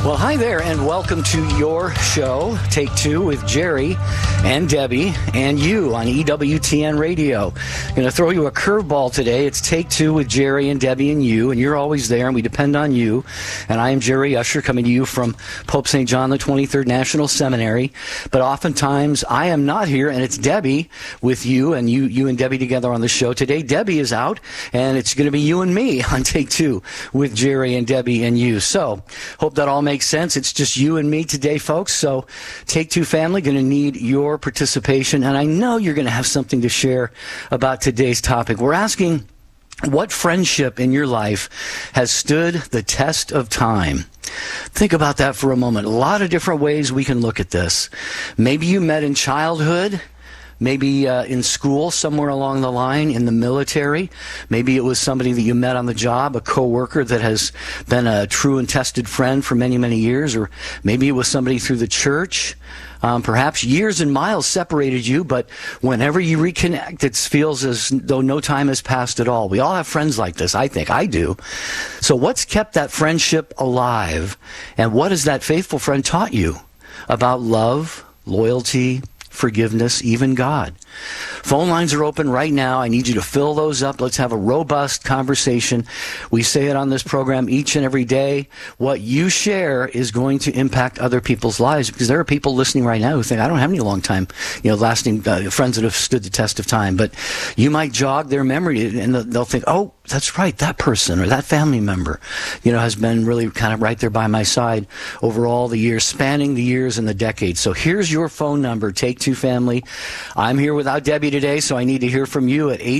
Well, hi there, and welcome to your show, Take Two, with Jerry and Debbie and you on EWTN Radio. I'm going to throw you a curveball today. It's Take Two with Jerry and Debbie and you, and you're always there, and we depend on you. And I am Jerry Usher, coming to you from Pope St. John the 23rd National Seminary. But oftentimes, I am not here, and it's Debbie with you, and you and Debbie together on the show. Today, Debbie is out, and it's going to be you and me on Take Two with Jerry and Debbie and you. So, hope that all makes sense. It's just you and me today, folks. So Take Two family, going to need your participation. And I know you're going to have something to share about today's topic. We're asking, what friendship in your life has stood the test of time? Think about that for a moment. A lot of different ways we can look at this. Maybe you met in childhood. Maybe in school, somewhere along the line, in the military. Maybe it was somebody that you met on the job, a coworker that has been a true and tested friend for many, many years. Or maybe it was somebody through the church. Perhaps years and miles separated you, but whenever you reconnect, it feels as though no time has passed at all. We all have friends like this, I think. I do. So what's kept that friendship alive? And what has that faithful friend taught you about love, loyalty, forgiveness, even God? Phone lines are open right now. I need you to fill those up. Let's have a robust conversation. We say it on this program each and every day. What you share is going to impact other people's lives, because there are people listening right now who think, I don't have any lasting friends that have stood the test of time. But you might jog their memory, and they'll think, oh, that's right, that person or that family member, has been really kind of right there by my side over all the years, spanning the years and the decades. So here's your phone number, Take Two family. I'm here without Debbie today, so I need to hear from you at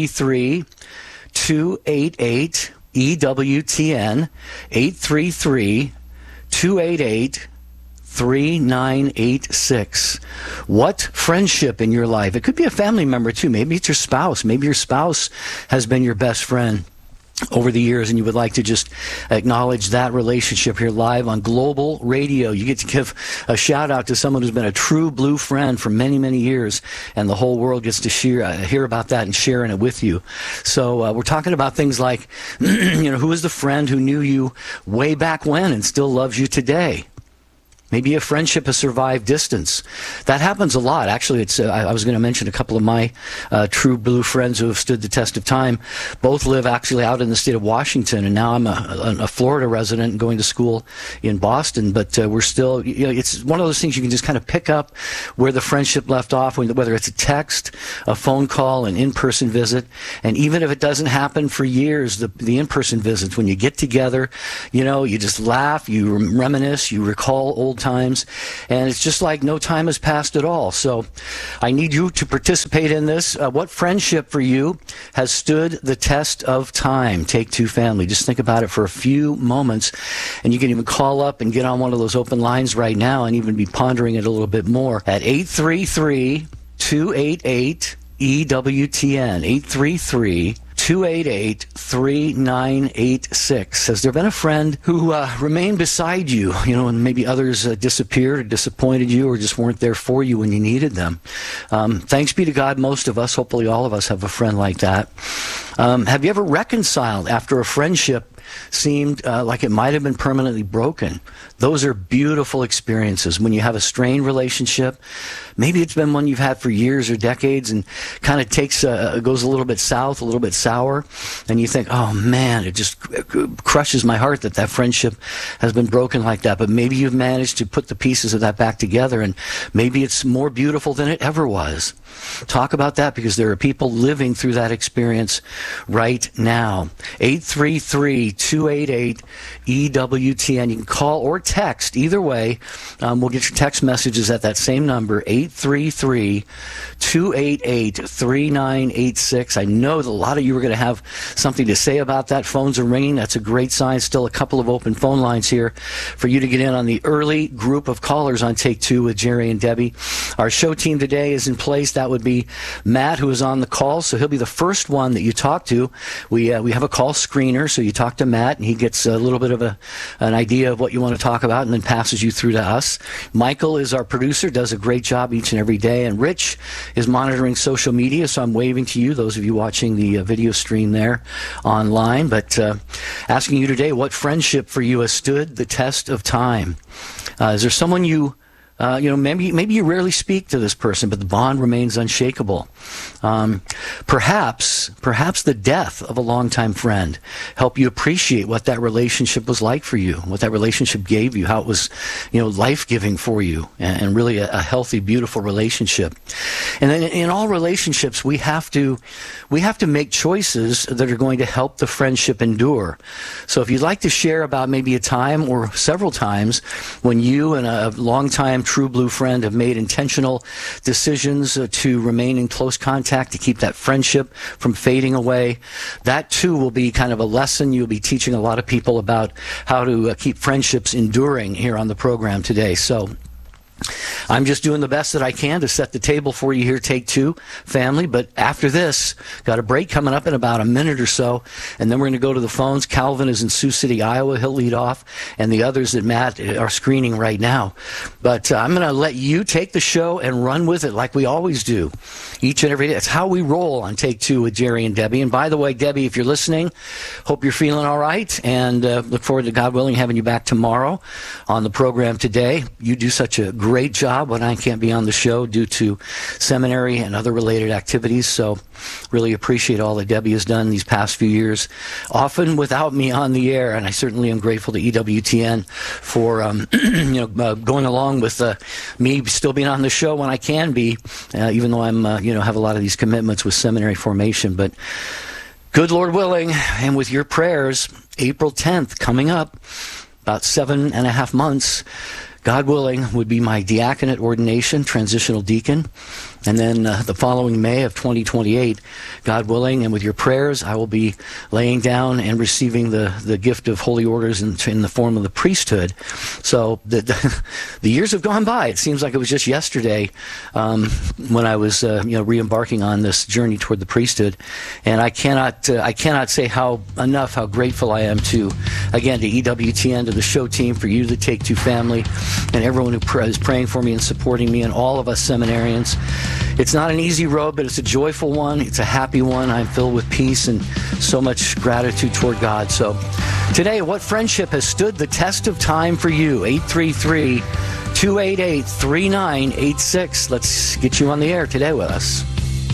833-288-EWTN, 833-288-3986. What friendship in your life? It could be a family member too. Maybe it's your spouse. Maybe your spouse has been your best friend over the years, and you would like to just acknowledge that relationship here live on Global Radio. You get to give a shout out to someone who's been a true blue friend for many, many years, and the whole world gets to hear about that and sharing it with you. So we're talking about things like, who is the friend who knew you way back when and still loves you today? Maybe a friendship has survived distance. That happens a lot. Actually, I was going to mention a couple of my true blue friends who have stood the test of time. Both live actually out in the state of Washington, and now I'm a Florida resident going to school in Boston. But we're still, it's one of those things you can just kind of pick up where the friendship left off, whether it's a text, a phone call, an in-person visit. And even if it doesn't happen for years, the in-person visits, when you get together, you just laugh, you reminisce, you recall old times, and it's just like no time has passed at all. So I need you to participate in this. What friendship for you has stood the test of time? Take Two family. Just think about it for a few moments, and you can even call up and get on one of those open lines right now and even be pondering it a little bit more at 833-288-EWTN, 833-288-3986. Has there been a friend who remained beside you, and maybe others disappeared or disappointed you or just weren't there for you when you needed them? Thanks be to God, most of us, hopefully all of us, have a friend like that. Have you ever reconciled after a friendship seemed like it might have been permanently broken? Those are beautiful experiences. When you have a strained relationship, maybe it's been one you've had for years or decades, and kind of goes a little bit south, a little bit sour, and you think, oh man, it just crushes my heart that friendship has been broken like that. But maybe you've managed to put the pieces of that back together, and maybe it's more beautiful than it ever was. Talk about that, because there are people living through that experience right now. 833-288-EWTN. You can call or text. Either way, we'll get your text messages at that same number, 833-288-3986. I know that a lot of you are going to have something to say about that. Phones are ringing. That's a great sign. Still a couple of open phone lines here for you to get in on the early group of callers on Take Two with Jerry and Debbie. Our show team today is in place. That would be Matt, who is on the call, so he'll be the first one that you talk to. We have a call screener, so you talk to Matt, and he gets a little bit of an idea of what you want to talk about and then passes you through to us. Michael is our producer, does a great job each and every day, and Rich is monitoring social media, so I'm waving to you, those of you watching the video stream there online, but asking you today, what friendship for you has stood the test of time? Is there someone maybe you rarely speak to this person, but the bond remains unshakable. Perhaps the death of a longtime friend helped you appreciate what that relationship was like for you, what that relationship gave you, how it was, life-giving for you, and really a healthy, beautiful relationship. And then in all relationships, we have to make choices that are going to help the friendship endure. So if you'd like to share about maybe a time or several times when you and a longtime true blue friend have made intentional decisions to remain in close contact, to keep that friendship from fading away, that too will be kind of a lesson you'll be teaching a lot of people about how to keep friendships enduring here on the program today. So I'm just doing the best that I can to set the table for you here, Take Two family. But after this, got a break coming up in about a minute or so, and then we're going to go to the phones. Calvin is in Sioux City, Iowa. He'll lead off, and the others that Matt are screening right now. But I'm going to let you take the show and run with it like we always do, each and every day. It's how we roll on Take Two with Jerry and Debbie. And by the way, Debbie, if you're listening, hope you're feeling all right, and look forward to, God willing, having you back tomorrow on the program today. You do such a great job when I can't be on the show due to seminary and other related activities. So really appreciate all that Debbie has done these past few years, often without me on the air. And I certainly am grateful to EWTN for going along with me still being on the show when I can be, even though I'm have a lot of these commitments with seminary formation. But good Lord willing, and with your prayers, April 10th coming up, about 7.5 months, God willing, would be my diaconate ordination, transitional deacon. And then the following May of 2028, God willing, and with your prayers, I will be laying down and receiving the gift of holy orders in the form of the priesthood. So the years have gone by. It seems like it was just yesterday when I was re-embarking on this journey toward the priesthood. And I cannot say how grateful I am to EWTN, to the show team, for you, the Take Two family, and everyone who is praying for me and supporting me, and all of us seminarians. It's not an easy road, but it's a joyful one. It's a happy one. I'm filled with peace and so much gratitude toward God. So today, what friendship has stood the test of time for you? 833-288-3986. Let's get you on the air today with us.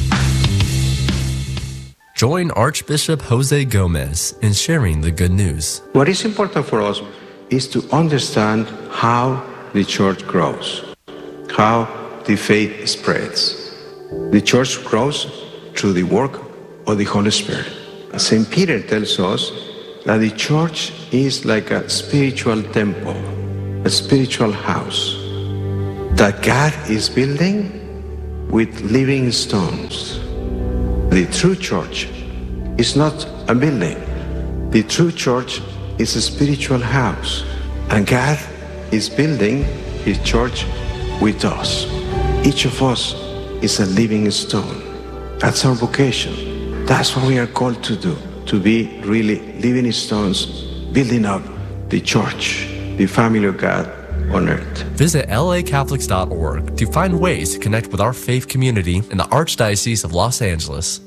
Join Archbishop Jose Gomez in sharing the good news. What is important for us is to understand how the church grows, how the faith spreads. The church grows through the work of the Holy Spirit. St. Peter tells us that the church is like a spiritual temple, a spiritual house that God is building with living stones. The true church is not a building. The true church is a spiritual house, and God is building His church with us. Each of us is a living stone. That's our vocation. That's what we are called to do, to be really living stones, building up the church, the family of God on earth. Visit lacatholics.org to find ways to connect with our faith community in the Archdiocese of Los Angeles.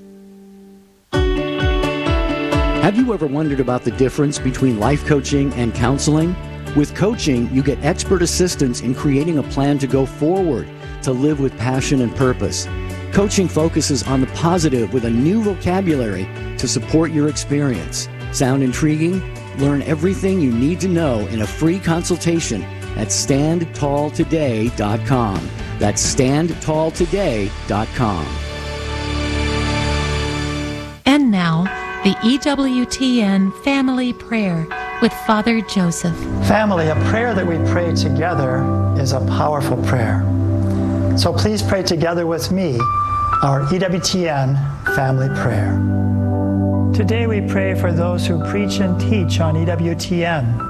Have you ever wondered about the difference between life coaching and counseling? With coaching, you get expert assistance in creating a plan to go forward, to live with passion and purpose. Coaching focuses on the positive with a new vocabulary to support your experience. Sound intriguing? Learn everything you need to know in a free consultation at standtalltoday.com. That's standtalltoday.com. And now, the EWTN Family Prayer with Father Joseph. Family, a prayer that we pray together is a powerful prayer. So please pray together with me our EWTN Family Prayer. Today we pray for those who preach and teach on EWTN.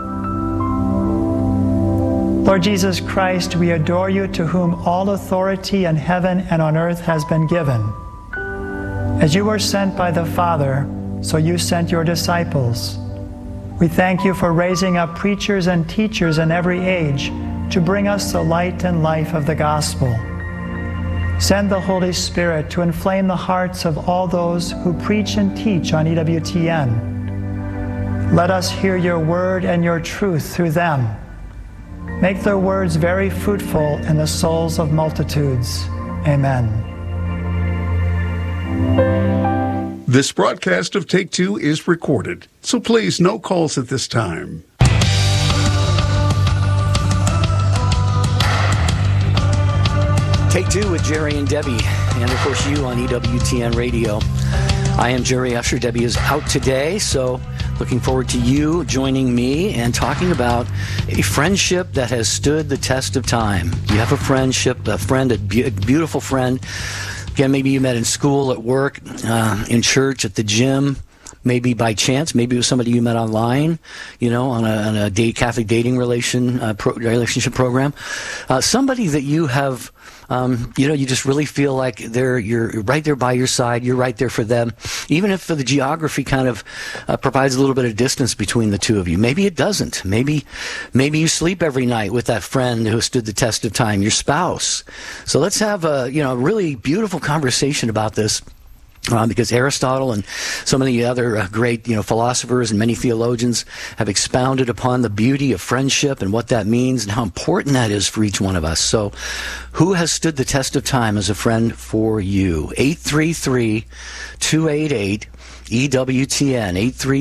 Lord Jesus Christ, we adore you, to whom all authority in heaven and on earth has been given. As you were sent by the Father, so you sent your disciples. We thank you for raising up preachers and teachers in every age to bring us the light and life of the gospel. Send the Holy Spirit to inflame the hearts of all those who preach and teach on EWTN. Let us hear your word and your truth through them. Make their words very fruitful in the souls of multitudes. Amen. This broadcast of Take Two is recorded, so please, no calls at this time. Take Two with Jerry and Debbie, and of course you on EWTN Radio. I am Jerry Usher. Debbie is out today, so looking forward to you joining me and talking about a friendship that has stood the test of time. You have a friendship, a beautiful friend. Again, maybe you met in school, at work, in church, at the gym. Maybe by chance, maybe it was somebody you met online, on a Catholic dating relationship program. Somebody that you have, you just really feel like you're right there by your side. You're right there for them, even if the geography kind of provides a little bit of distance between the two of you. Maybe it doesn't. Maybe you sleep every night with that friend who stood the test of time, your spouse. So let's have a really beautiful conversation about this. Because Aristotle and so many other great, philosophers and many theologians have expounded upon the beauty of friendship and what that means and how important that is for each one of us. So, who has stood the test of time as a friend for you? 833-288 EWTN,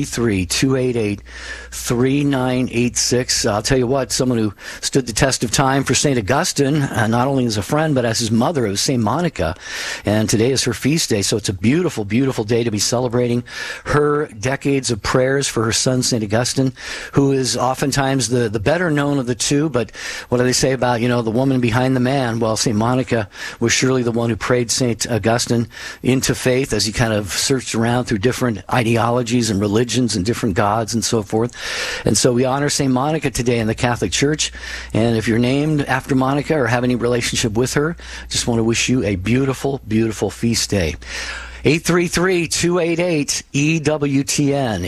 833-288-3986. I'll tell you what, someone who stood the test of time for St. Augustine, not only as a friend, but as his mother, it was St. Monica. And today is her feast day, so it's a beautiful, beautiful day to be celebrating her decades of prayers for her son, St. Augustine, who is oftentimes the better known of the two. But what do they say about, the woman behind the man? Well, St. Monica was surely the one who prayed St. Augustine into faith as he kind of searched around through different ideologies and religions and different gods and so forth. And so we honor St. Monica today in the Catholic Church. And if you're named after Monica or have any relationship with her, just want to wish you a beautiful, beautiful feast day. 833-288-EWTN,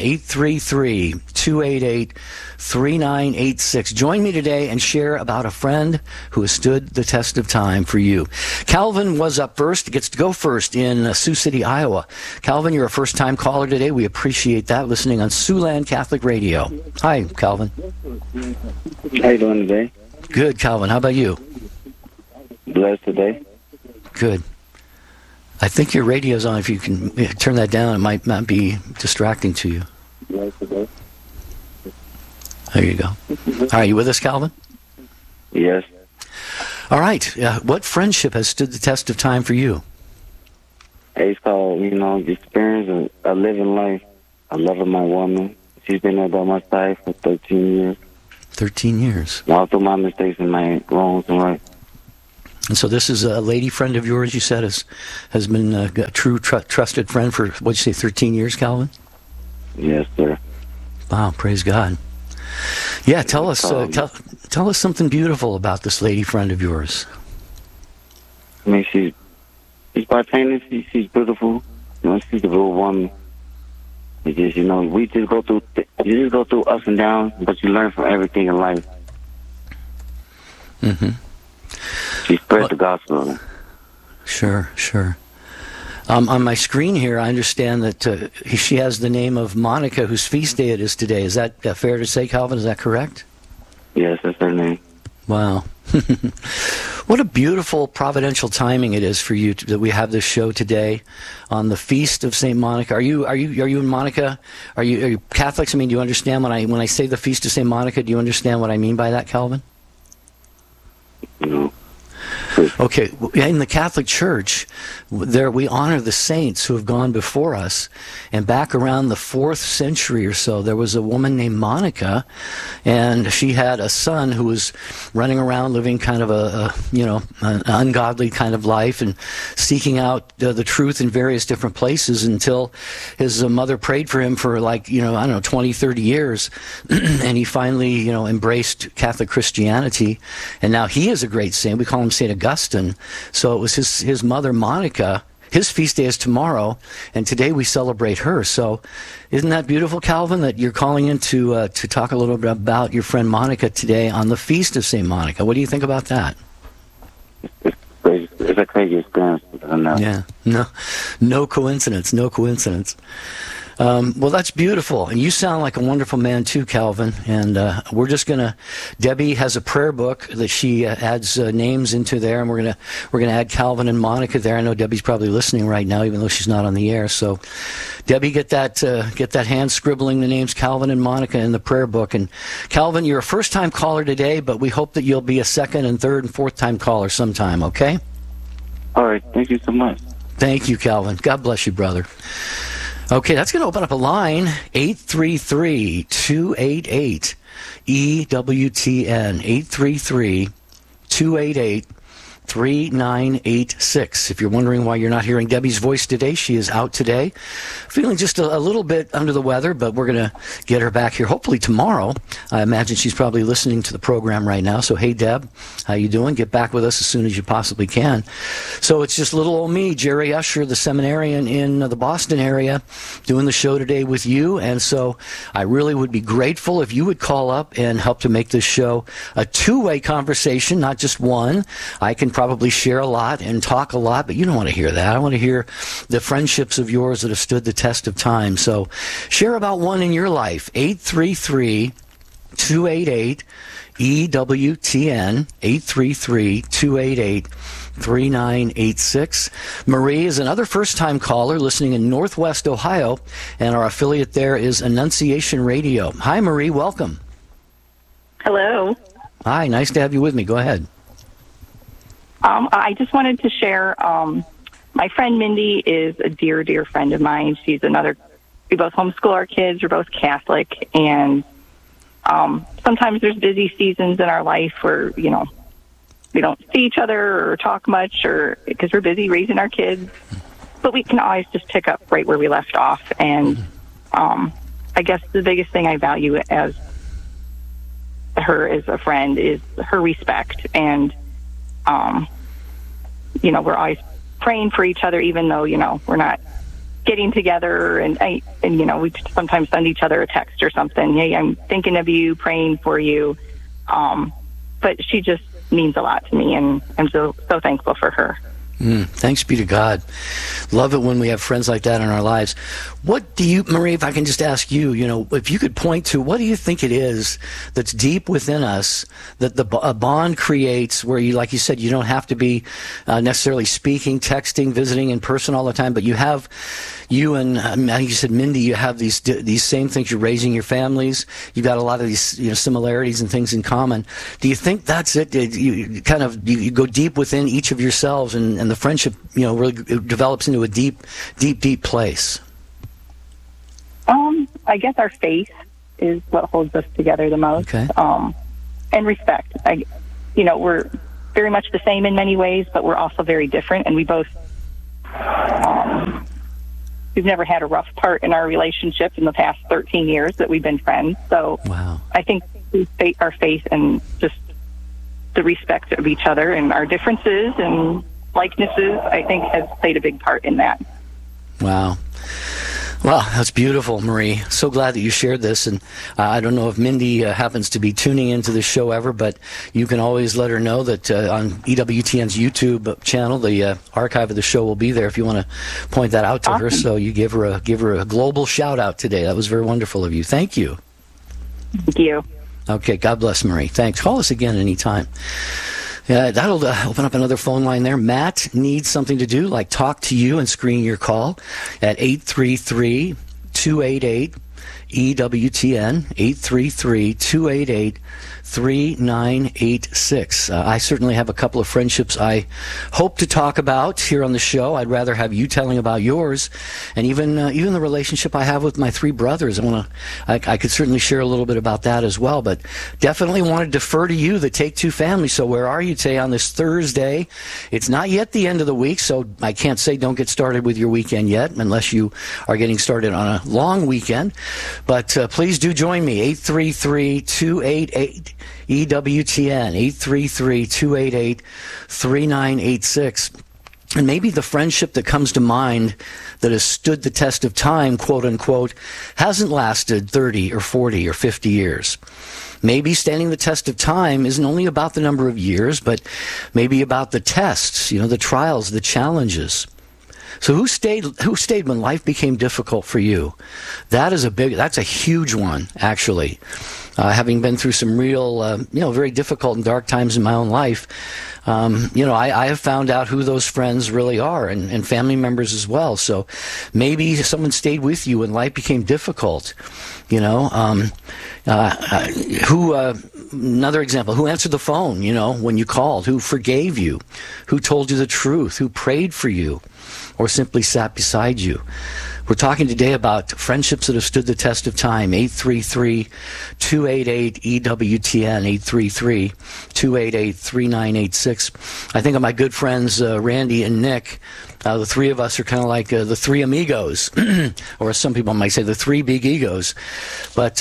833-288-3986. Join me today and share about a friend who has stood the test of time for you. Calvin was up first, gets to go first in Sioux City, Iowa. Calvin, you're a first-time caller today. We appreciate that, listening on Siouxland Catholic Radio. Hi, Calvin. How you doing today? Good, Calvin. How about you? Blessed today. Good. I think your radio's on. If you can turn that down, it might not be distracting to you. There you go. All right, you with us, Calvin? Yes. All right. What friendship has stood the test of time for you? It's called, the experience of living life. I love my woman. She's been there by my side for 13 years. 13 years. All through my mistakes and my wrongs and right. And so this is a lady friend of yours, you said, has been a true trusted friend for, what'd you say, 13 years, Calvin? Yes, sir. Wow, praise God. Yeah, tell us something beautiful about this lady friend of yours. I mean, she's spontaneous, she's beautiful, she's a real woman. It's just, we just go through ups and downs, but you learn from everything in life. Mm-hmm. She spread the gospel. Sure. On my screen here, I understand that she has the name of Monica, whose feast day it is today. Is that fair to say, Calvin? Is that correct? Yes, that's her name. Wow. What a beautiful providential timing it is for you that we have this show today on the feast of St. Monica. Are you in Monica? Are you Catholics? I mean, do you understand when I say the feast of St. Monica? Do you understand what I mean by that, Calvin? No. Okay, in the Catholic Church, we honor the saints who have gone before us. And back around the 4th century or so, there was a woman named Monica, and she had a son who was running around living kind of an ungodly kind of life and seeking out the truth in various different places until his mother prayed for him for 20, 30 years. And he finally, embraced Catholic Christianity. And now he is a great saint. We call him St. Augustine. So it was his mother, Monica, his feast day is tomorrow, and today we celebrate her. So isn't that beautiful, Calvin, that you're calling in to talk a little bit about your friend Monica today on the Feast of St. Monica? What do you think about that? It's crazy. It's a crazy experience. Yeah, no coincidence, no coincidence. Well, that's beautiful, and you sound like a wonderful man too, Calvin. And we're just gonna. Debbie has a prayer book that she adds names into there, and we're gonna add Calvin and Monica there. I know Debbie's probably listening right now, even though she's not on the air. So, Debbie, get that hand scribbling the names Calvin and Monica in the prayer book. And Calvin, you're a first-time caller today, but we hope that you'll be a second and third and fourth-time caller sometime. Okay? All right. Thank you so much. Thank you, Calvin. God bless you, brother. Okay, that's going to open up a line, 833-288-EWTN, 833-288-3986. If you're wondering why you're not hearing Debbie's voice today, she is out today. Feeling just a little bit under the weather, but we're going to get her back here hopefully tomorrow. I imagine she's probably listening to the program right now. So, hey, Deb, how you doing? Get back with us as soon as you possibly can. So it's just little old me, Jerry Usher, the seminarian in the Boston area, doing the show today with you. And so I really would be grateful if you would call up and help to make this show a two-way conversation, not just one. I can probably share a lot and talk a lot, but you don't want to hear that. I want to hear the friendships of yours that have stood the test of time. So share about one in your life. 833-288-EWTN, 833-288-3986. Marie is another first-time caller listening in Northwest Ohio, and our affiliate there is Annunciation Radio. Hi, Marie. Welcome. Hello. Hi. Nice to have you with me. Go ahead. I just wanted to share, my friend Mindy is a dear, dear friend of mine. We both homeschool our kids. We're both Catholic. And sometimes there's busy seasons in our life where, we don't see each other or talk much because we're busy raising our kids. But we can always just pick up right where we left off. And I guess the biggest thing I value as her as a friend is her respect. And we're always praying for each other, even though, we're not getting together. And we sometimes send each other a text or something. Hey, I'm thinking of you, praying for you. But she just means a lot to me, and I'm so thankful for her. Thanks be to God. Love it when we have friends like that in our lives. What do you, Marie, if I can just ask you, if you could point to, what do you think it is that's deep within us that a bond creates where you, like you said, you don't have to be necessarily speaking, texting, visiting in person all the time, but you and I think you said Mindy, you have these same things. You're raising your families. You've got a lot of these similarities and things in common. Do you think that's it? You go deep within each of yourselves, and the friendship really develops into a deep place? I guess our faith is what holds us together the most. Okay. And respect. We're very much the same in many ways, but we're also very different, and we both. We've never had a rough part in our relationship in the past 13 years that we've been friends. So wow. I think our faith and just the respect of each other and our differences and likenesses, I think, has played a big part in that. Wow. Wow, that's beautiful, Marie. So glad that you shared this. And I don't know if Mindy happens to be tuning into this show ever, but you can always let her know that on EWTN's YouTube channel, the archive of the show will be there if you want to point that out to her. So you give her a global shout out today. That was very wonderful of you. Thank you. Thank you. Okay, God bless, Marie. Thanks. Call us again anytime. Yeah, that'll open up another phone line there. Matt needs something to do, like talk to you and screen your call at 833-288-EWTN, 833-288-3986. I certainly have a couple of friendships I hope to talk about here on the show. I'd rather have you telling about yours, and even the relationship I have with my three brothers. I could certainly share a little bit about that as well, but definitely want to defer to you, the Take Two family. So where are you today on this Thursday? It's not yet the end of the week, so I can't say don't get started with your weekend yet, unless you are getting started on a long weekend. But please do join me, 833-288 EWTN, 833-288-3986. And maybe the friendship that comes to mind that has stood the test of time, quote unquote, hasn't lasted 30 or 40 or 50 years. Maybe standing the test of time isn't only about the number of years, but maybe about the tests, the trials, the challenges. So who stayed when life became difficult for you? That's a huge one, actually. Having been through some real, very difficult and dark times in my own life, I have found out who those friends really are, and family members as well. So maybe someone stayed with you when life became difficult. Another example, who answered the phone, when you called, who forgave you, who told you the truth, who prayed for you, or simply sat beside you. We're talking today about friendships that have stood the test of time. 833-288-EWTN, 833-288-3986. I think of my good friends Randy and Nick. The three of us are kind of like the three amigos, or some people might say the three big egos. But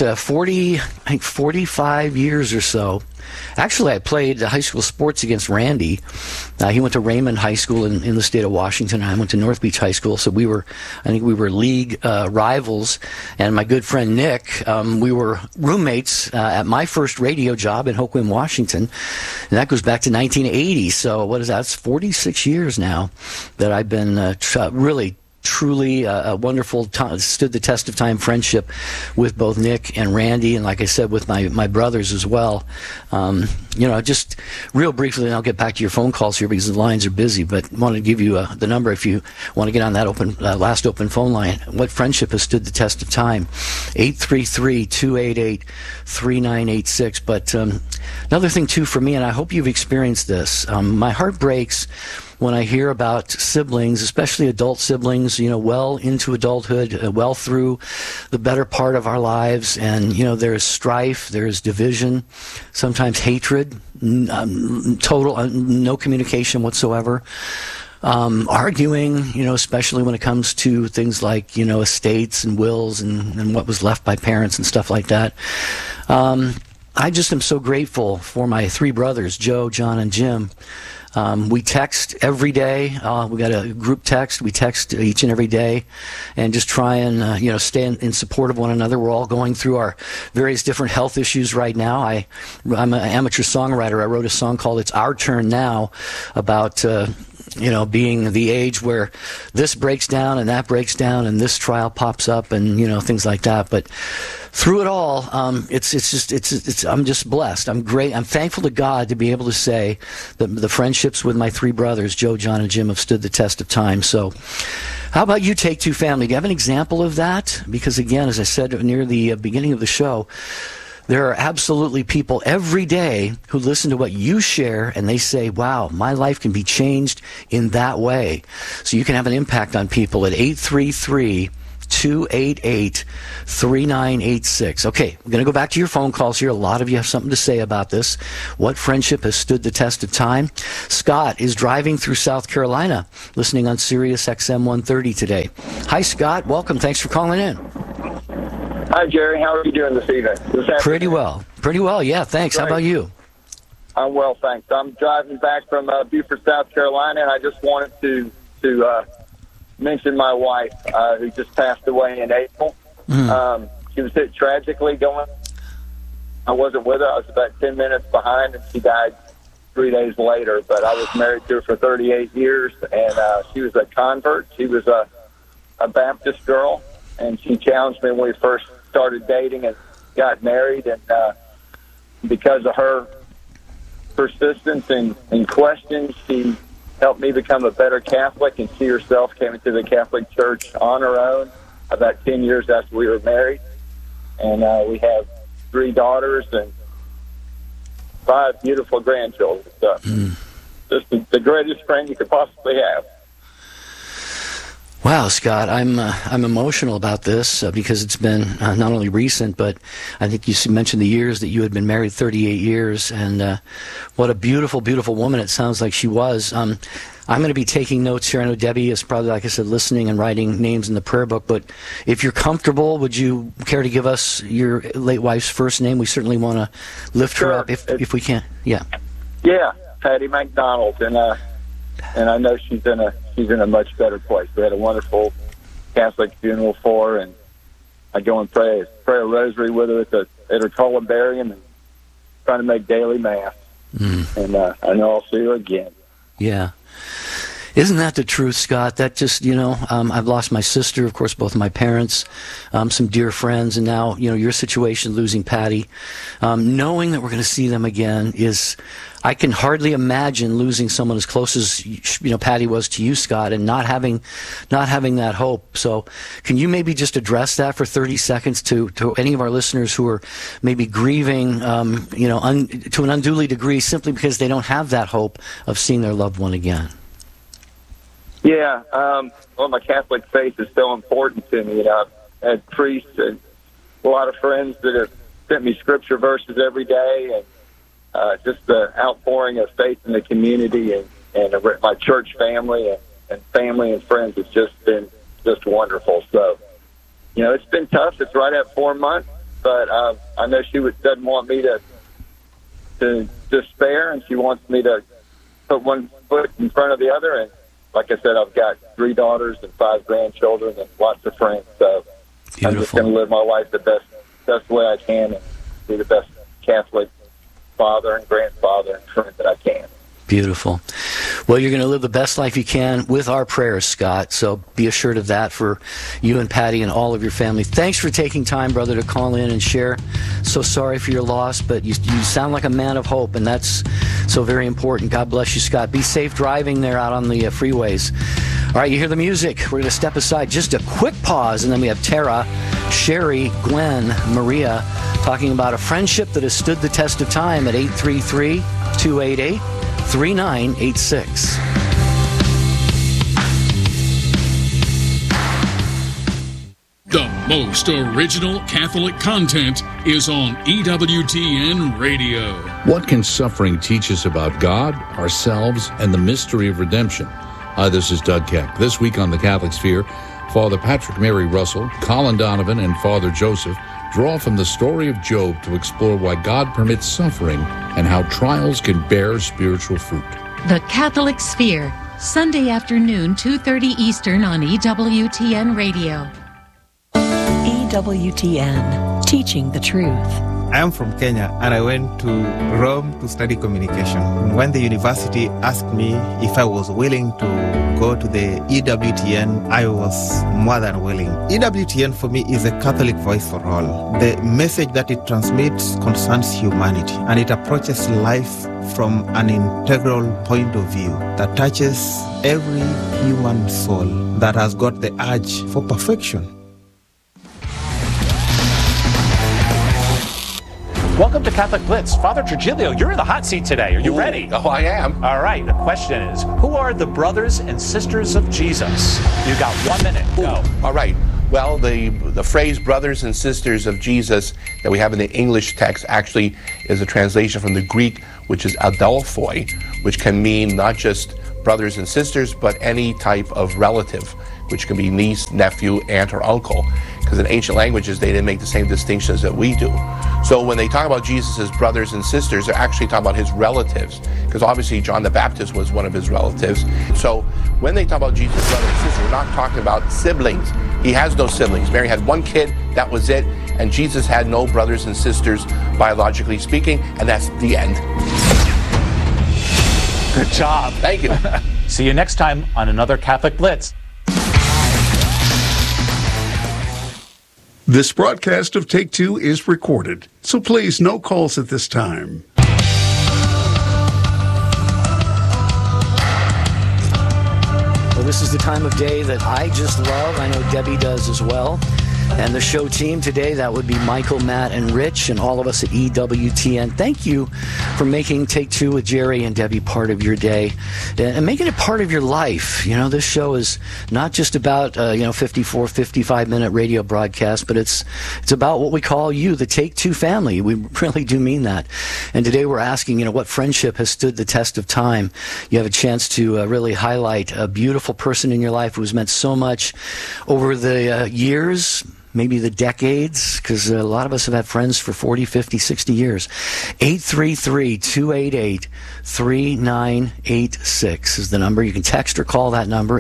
45 years or so. Actually, I played high school sports against Randy. He went to Raymond High School in the state of Washington. I went to North Beach High School, so we were league rivals. And my good friend Nick, we were roommates at my first radio job in Hoquiam, Washington, and that goes back to 1980. So what is that? It's 46 years now that I've been truly a wonderful stood the test of time friendship with both Nick and Randy, and like I said, with my brothers as well. Just real briefly, and I'll get back to your phone calls here because the lines are busy, but I want to give you the number if you want to get on that last open phone line. What friendship has stood the test of time? 833-288-3986. But another thing too for me, and I hope you've experienced this, my heart breaks when I hear about siblings, especially adult siblings, well into adulthood, well through the better part of our lives, and, there's strife, there's division, sometimes hatred, total, no communication whatsoever. Arguing, especially when it comes to things like, estates and wills and what was left by parents and stuff like that. I just am so grateful for my three brothers, Joe, John, and Jim. We text every day. We got a group text. We text each and every day, and just try and stay in support of one another. We're all going through our various different health issues right now. I'm an amateur songwriter. I wrote a song called "It's Our Turn Now" about being the age where this breaks down and that breaks down and this trial pops up and things like that. But through it all, I'm just blessed. I'm great. I'm thankful to God to be able to say that the friendships with my three brothers, Joe, John, and Jim, have stood the test of time. So how about you, Take Two family? Do you have an example of that? Because again, as I said near the beginning of the show, there are absolutely people every day who listen to what you share and they say, wow, my life can be changed in that way. So you can have an impact on people at 833-288-3986. Okay, we're going to go back to your phone calls here. A lot of you have something to say about this. What friendship has stood the test of time? Scott is driving through South Carolina, listening on Sirius XM 130 today. Hi, Scott. Welcome. Thanks for calling in. Hi, Jerry. How are you doing this evening? Pretty well. Yeah, thanks. Great. How about you? I'm well, thanks. I'm driving back from Beaufort, South Carolina, and I just wanted to mention my wife, who just passed away in April. Mm-hmm. She was hit tragically going. I wasn't with her. I was about 10 minutes behind, and she died 3 days later. But I was married to her for 38 years, and she was a convert. She was a Baptist girl, and she challenged me when we first started dating and got married. And because of her persistence and questions, she helped me become a better Catholic, and she herself came into the Catholic Church on her own about 10 years after we were married. And we have 3 daughters and 5 beautiful grandchildren. So just the greatest friend you could possibly have. Wow, Scott, I'm emotional about this because it's been not only recent, but I think you mentioned the years that you had been married, 38 years, and what a beautiful, beautiful woman it sounds like she was. I'm going to be taking notes here. I know Debbie is probably, like I said, listening and writing names in the prayer book, but if you're comfortable, would you care to give us your late wife's first name? We certainly want to lift her up if we can. Yeah. Yeah, Patty McDonald, and I know she's in a she's in a much better place. We had a wonderful Catholic funeral for her, and I go and pray a rosary with her at her columbarium and trying to make daily mass. And I know I'll see her again. Yeah. Isn't that the truth, Scott? That just, I've lost my sister, of course, both of my parents, some dear friends, and now, your situation, losing Patty. Knowing that we're going to see them again I can hardly imagine losing someone as close as, Patty was to you, Scott, and not having that hope. So can you maybe just address that for 30 seconds to any of our listeners who are maybe grieving, to an unduly degree simply because they don't have that hope of seeing their loved one again? Yeah, my Catholic faith is so important to me. I've had priests and a lot of friends that have sent me scripture verses every day, and just the outpouring of faith in the community and my church family and family and friends has just been just wonderful. So, it's been tough. It's right at 4 months, but I know she doesn't want me to despair, and she wants me to put one foot in front of the other. And like I said, I've got 3 daughters and 5 grandchildren and lots of friends. So beautiful. I'm just going to live my life the best way I can and be the best Catholic father and grandfather and friend that I can. Beautiful. Well, you're going to live the best life you can with our prayers, Scott. So be assured of that for you and Patty and all of your family. Thanks for taking time, brother, to call in and share. So sorry for your loss, but you sound like a man of hope, and that's so very important. God bless you, Scott. Be safe driving there out on the freeways. All right, you hear the music. We're going to step aside just a quick pause, and then we have Tara, Sherry, Gwen, Maria talking about a friendship that has stood the test of time at 833-288-3986. The most original Catholic content is on EWTN Radio. What can suffering teach us about God, ourselves, and the mystery of redemption? Hi, this is Doug Keck. This week on the Catholic Sphere, Father Patrick Mary Russell, Colin Donovan, and Father Joseph draw from the story of Job to explore why God permits suffering and how trials can bear spiritual fruit. The Catholic Sphere, Sunday afternoon, 2:30 Eastern on EWTN Radio. EWTN, teaching the truth. I am from Kenya, and I went to Rome to study communication. When the university asked me if I was willing to go to the EWTN, I was more than willing. EWTN for me is a Catholic voice for all. The message that it transmits concerns humanity, and it approaches life from an integral point of view that touches every human soul that has got the urge for perfection. Welcome to Catholic Blitz. Father Trujillo, you're in the hot seat today. Are you ready? Oh, I am. All right. The question is, who are the brothers and sisters of Jesus? You got 1 minute. Go. All right. Well, the phrase brothers and sisters of Jesus that we have in the English text actually is a translation from the Greek, which is adelphoi, which can mean not just brothers and sisters, but any type of relative, which can be niece, nephew, aunt, or uncle. Because in ancient languages, they didn't make the same distinctions that we do. So when they talk about Jesus as brothers and sisters, they're actually talking about his relatives. Because obviously John the Baptist was one of his relatives. So when they talk about Jesus as brothers and sisters, we're not talking about siblings. He has no siblings. Mary had one kid, that was it. And Jesus had no brothers and sisters, biologically speaking, and that's the end. Good job. Thank you. See you next time on another Catholic Blitz. This broadcast of Take Two is recorded, so please, no calls at this time. Well, this is the time of day that I just love. I know Debbie does as well. And the show team today, that would be Michael, Matt, and Rich, and all of us at EWTN. Thank you for making Take Two with Jerry and Debbie part of your day and making it part of your life. You know, this show is not just about, 54, 55-minute radio broadcast, but it's about what we call you, the Take Two family. We really do mean that. And today we're asking, what friendship has stood the test of time. You have a chance to really highlight a beautiful person in your life who's meant so much over the years, maybe the decades, because a lot of us have had friends for 40, 50, 60 years. 833-288-3986 is the number. You can text or call that number,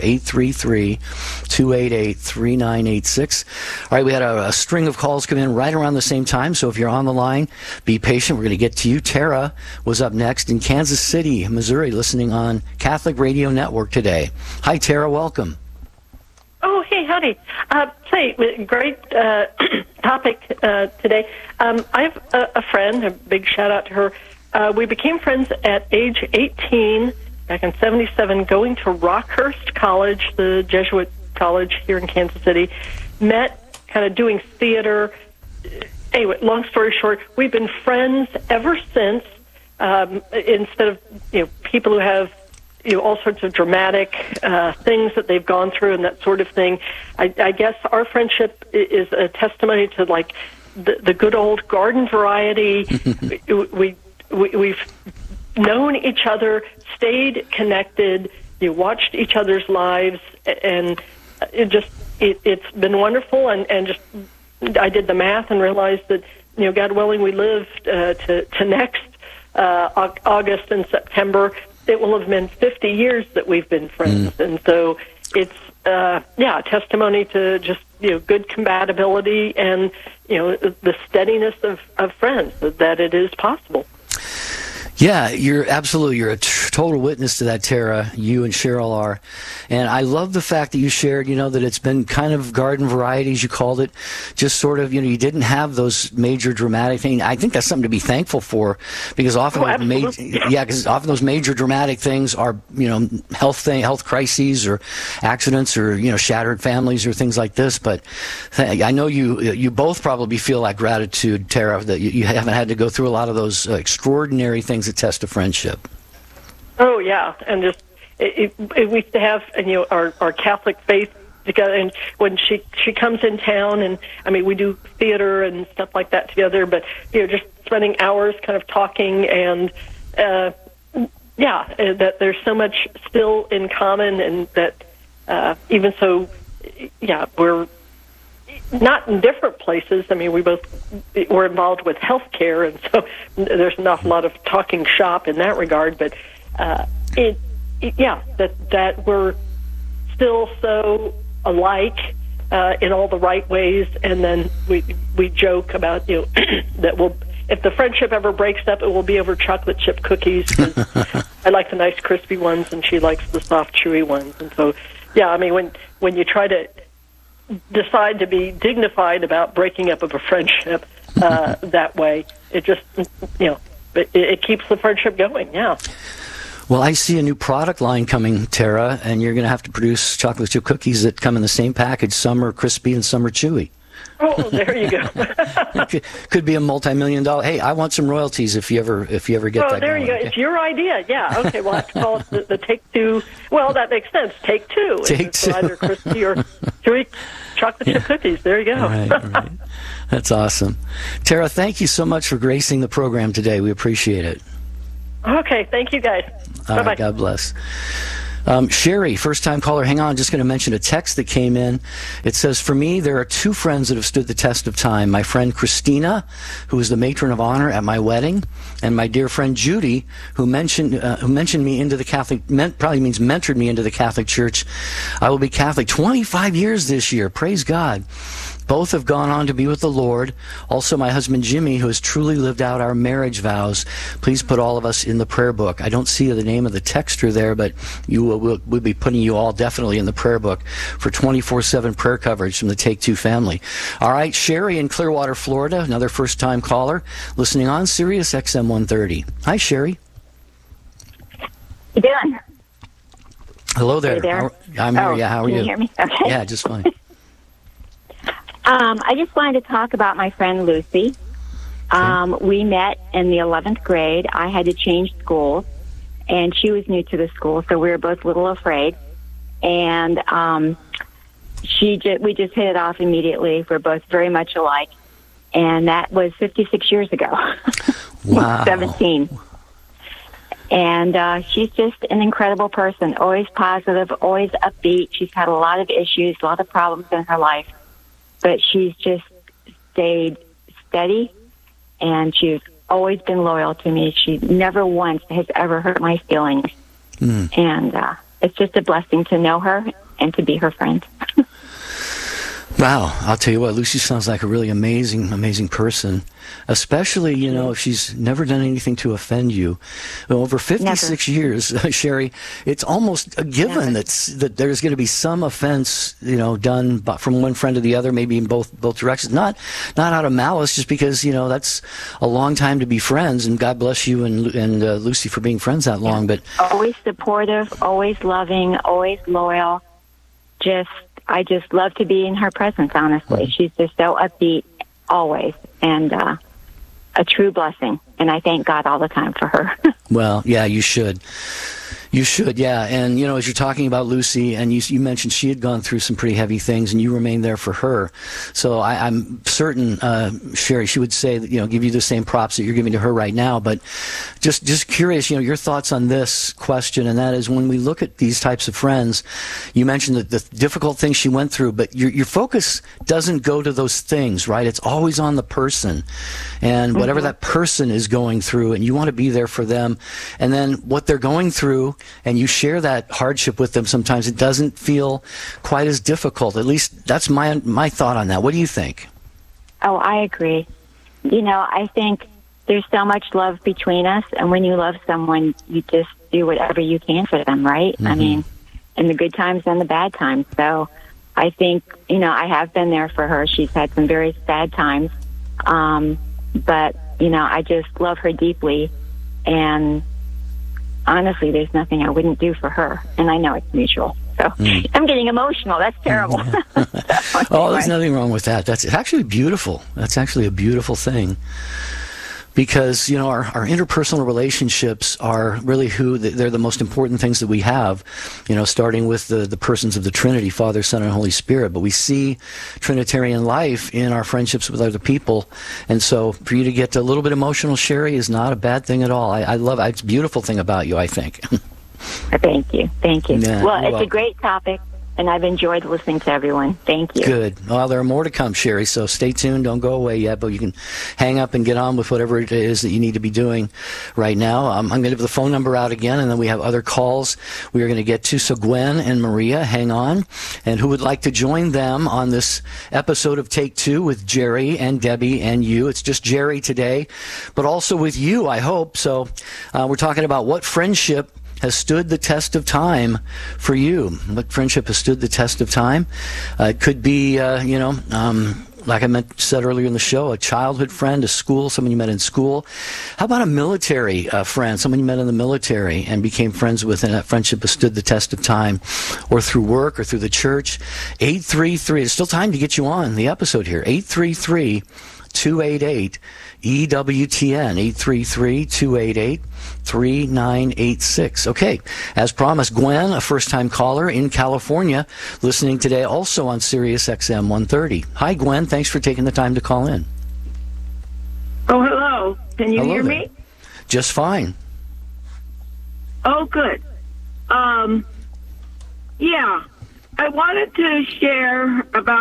833-288-3986. All right, we had a string of calls come in right around the same time, so if you're on the line, be patient. We're going to get to you. Tara was up next in Kansas City, Missouri, listening on Catholic Radio Network today. Hi, Tara. Welcome. Oh, hey, howdy. Say, great topic today. I have a friend, a big shout-out to her. We became friends at age 18, back in 77, going to Rockhurst College, the Jesuit college here in Kansas City. Met kind of doing theater. Anyway, long story short, we've been friends ever since. Instead of people who have all sorts of dramatic things that they've gone through and that sort of thing. I guess our friendship is a testimony to like the good old garden variety. We've known each other, stayed connected, watched each other's lives, and it's been wonderful. And just I did the math and realized that God willing, we live to next August and September. It will have been 50 years that we've been friends, and so it's a testimony to just good compatibility and the steadiness of friends, that it is possible. Yeah, you're a total witness to that, Tara. You and Cheryl are. And I love the fact that you shared, that it's been kind of garden variety, as you called it. Just sort of, you didn't have those major dramatic things. I think that's something to be thankful for, because often, because often those major dramatic things are, health crises or accidents or, shattered families or things like this. But I know you both probably feel that gratitude, Tara, that you haven't had to go through a lot of those extraordinary things that test of friendship. Oh yeah, and just we used to have our Catholic faith together, and when she comes in town, and we do theater and stuff like that together, but just spending hours kind of talking, and that there's so much still in common, and that even so, we're not in different places. We both were involved with healthcare, and so there's an awful lot of talking shop in that regard. But that we're still so alike in all the right ways. And then we joke about that if the friendship ever breaks up, it will be over chocolate chip cookies. 'Cause I like the nice crispy ones, and she likes the soft chewy ones. And so when you try to decide to be dignified about breaking up of a friendship that way, it just it keeps the friendship going. Yeah. Well, I see a new product line coming, Tara, and you're going to have to produce chocolate chip cookies that come in the same package. Some are crispy and some are chewy. Oh, there you go. Could be a multi-million-dollar. Hey, I want some royalties if you ever get that. Oh, there you go. Okay. It's your idea. Yeah. Okay. We'll have to call it the Take Two. Well, that makes sense. Take Two. Take Two. Either crispy or chewy chocolate chip cookies. There you go. Right. That's awesome, Tara. Thank you so much for gracing the program today. We appreciate it. Okay. Thank you, guys. All Bye-bye. right. God bless. Sherry, first-time caller. Hang on, I'm just going to mention a text that came in. It says, for me, there are two friends that have stood the test of time. My friend Christina, who was the matron of honor at my wedding, and my dear friend Judy, who mentioned me into the Catholic, mentored me into the Catholic Church. I will be Catholic 25 years this year. Praise God. Both have gone on to be with the Lord. Also, my husband Jimmy, who has truly lived out our marriage vows. Please put all of us in the prayer book. I don't see the name of the texter there, but we'll be putting you all definitely in the prayer book for 24/7 prayer coverage from the Take Two family. All right, Sherry in Clearwater, Florida, another first-time caller, listening on Sirius XM 130. Hi, Sherry. How you doing? Hello there. Are you there? I'm here. Yeah, how are you? Can you hear me? Okay. Yeah, just fine. I just wanted to talk about my friend Lucy. We met in the 11th grade. I had to change schools, and she was new to the school, so we were both a little afraid. And we just hit it off immediately. We're both very much alike, and that was 56 years ago. Wow. 17. And she's just an incredible person, always positive, always upbeat. She's had a lot of issues, a lot of problems in her life. but she's just stayed steady, and she's always been loyal to me. She never once has ever hurt my feelings. And it's just a blessing to know her and to be her friend. Wow, I'll tell you what, Lucy sounds like a really amazing person, especially, you know, if she's never done anything to offend you. Over 56 years, Sherry, it's almost a given that there's going to be some offense, you know, done from one friend to the other, maybe in both directions. Not out of malice, just because, you know, that's a long time to be friends, and God bless you and Lucy for being friends that long. But always supportive, always loving, always loyal. I just love to be in her presence, honestly. She's just so upbeat, always, and a true blessing. And I thank God all the time for her. Well, yeah, you should. You should, yeah. And, you know, as you're talking about Lucy, and you mentioned she had gone through some pretty heavy things, and you remained there for her. So I'm certain, Sherry, she would say, that, you know, give you the same props that you're giving to her right now. But just curious, you know, your thoughts on this question, and that is, when we look at these types of friends, you mentioned that the difficult things she went through, but your focus doesn't go to those things, right? It's always on the person and whatever that person is going through, and you want to be there for them. And then what they're going through, and you share that hardship with them, sometimes it doesn't feel quite as difficult. At least that's my thought on that. What do you think? Oh, I agree. You know, I think there's so much love between us, and when you love someone, you just do whatever you can for them, right? I mean, in the good times and the bad times. So I think, you know, I have been there for her. She's had some very sad times. But, you know, I just love her deeply, and honestly, there's nothing I wouldn't do for her, and I know it's mutual. So I'm getting emotional. That's terrible. Oh, there's nothing wrong with that. That's actually beautiful. That's actually a beautiful thing. Because, you know, our interpersonal relationships are really they're the most important things that we have, you know, starting with the persons of the Trinity, Father, Son, and Holy Spirit. But we see Trinitarian life in our friendships with other people. And so for you to get a little bit emotional, Sherry, is not a bad thing at all. I love it. It's a beautiful thing about you, I think. Thank you. Thank you. Yeah, well, it's a great topic, and I've enjoyed listening to everyone. Thank you. Good. Well, there are more to come, Sherry, so stay tuned. Don't go away yet, but you can hang up and get on with whatever it is that you need to be doing right now. I'm going to give the phone number out again, and then we have other calls we are going to get to. So Gwen and Maria, hang on. And who would like to join them on this episode of Take Two with Jerry and Debbie and you? It's just Jerry today, but also with you, I hope. So we're talking about what friendship has stood the test of time for you. What friendship has stood the test of time? It could be, you know, like I said earlier in the show, a childhood friend, a school, someone you met in school. How about a military friend, someone you met in the military and became friends with, and that friendship has stood the test of time, or through work or through the church? 833, there's still time to get you on the episode here. 833-288 EWTN, 833-288-3986. Okay, as promised, Gwen, a first-time caller in California, listening today also on Sirius XM 130. Hi, Gwen. Thanks for taking the time to call in. Oh, hello. Can you hear me? Just fine. Oh, good. Yeah, I wanted to share about